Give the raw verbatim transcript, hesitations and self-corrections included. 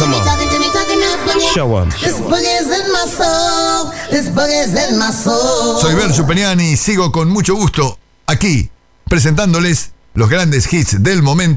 Come on. Show 'em. Soy Verso Peniani y sigo con mucho gusto aquí, presentándoles los grandes hits del momento.